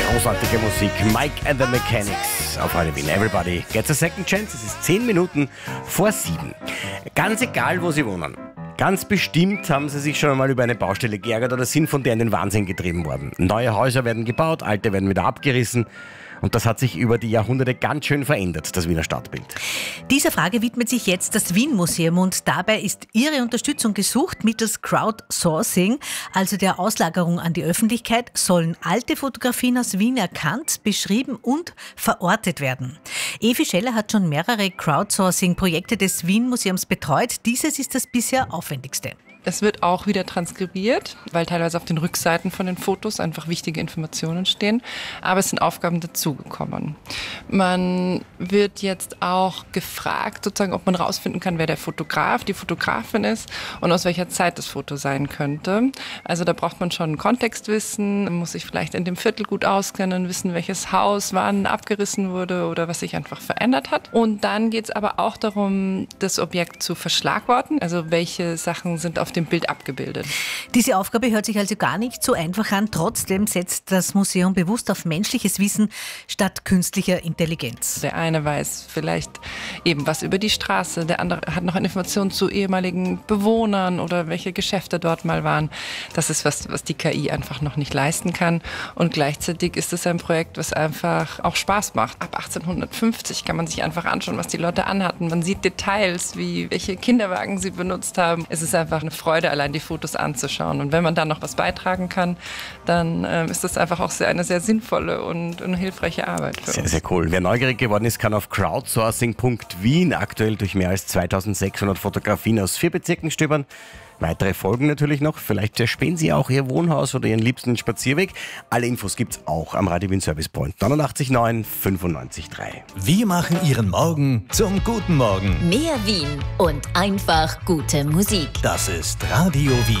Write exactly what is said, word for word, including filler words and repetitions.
Großartige Musik. Mike and the Mechanics auf Radio Wien. Everybody gets a second chance. Es ist zehn Minuten vor sieben. Ganz egal, wo Sie wohnen. Ganz bestimmt haben Sie sich schon einmal über eine Baustelle geärgert oder sind von der in den Wahnsinn getrieben worden. Neue Häuser werden gebaut, alte werden wieder abgerissen. Und das hat sich über die Jahrhunderte ganz schön verändert, das Wiener Stadtbild. Dieser Frage widmet sich jetzt das Wien-Museum und dabei ist Ihre Unterstützung gesucht. Mittels Crowdsourcing, also der Auslagerung an die Öffentlichkeit, sollen alte Fotografien aus Wien erkannt, beschrieben und verortet werden. Evi Scheller hat schon mehrere Crowdsourcing-Projekte des Wien-Museums betreut. Dieses ist das bisher aufwendigste. Es wird auch wieder transkribiert, weil teilweise auf den Rückseiten von den Fotos einfach wichtige Informationen stehen. Aber es sind Aufgaben dazugekommen. Man wird jetzt auch gefragt, sozusagen, ob man rausfinden kann, wer der Fotograf, die Fotografin ist und aus welcher Zeit das Foto sein könnte. Also da braucht man schon Kontextwissen, man muss sich vielleicht in dem Viertel gut auskennen, wissen, welches Haus wann abgerissen wurde oder was sich einfach verändert hat. Und dann geht es aber auch darum, das Objekt zu verschlagworten, also welche Sachen sind auf dem Bild abgebildet. Diese Aufgabe hört sich also gar nicht so einfach an. Trotzdem setzt das Museum bewusst auf menschliches Wissen statt künstlicher Intelligenz. Der eine weiß vielleicht eben was über die Straße, der andere hat noch eine Information zu ehemaligen Bewohnern oder welche Geschäfte dort mal waren. Das ist was, was die K I einfach noch nicht leisten kann. Und gleichzeitig ist es ein Projekt, was einfach auch Spaß macht. Ab achtzehnhundertfünfzig kann man sich einfach anschauen, was die Leute anhatten. Man sieht Details, wie welche Kinderwagen sie benutzt haben. Es ist einfach eine Freude, allein die Fotos anzuschauen. Und wenn man dann noch was beitragen kann, dann äh, ist das einfach auch sehr, eine sehr sinnvolle und, und hilfreiche Arbeit für sehr, uns. Sehr cool. Wer neugierig geworden ist, kann auf crowdsourcing punkt wien aktuell durch mehr als zweitausendsechshundert Fotografien aus vier Bezirken stöbern. Weitere Folgen natürlich noch. Vielleicht erspähen Sie auch Ihr Wohnhaus oder Ihren liebsten Spazierweg. Alle Infos gibt's auch am Radio Wien Service Point neunundachtzig neun fünfundneunzig drei. Wir machen Ihren Morgen zum guten Morgen. Mehr Wien und einfach gute Musik. Das ist Radio Wien.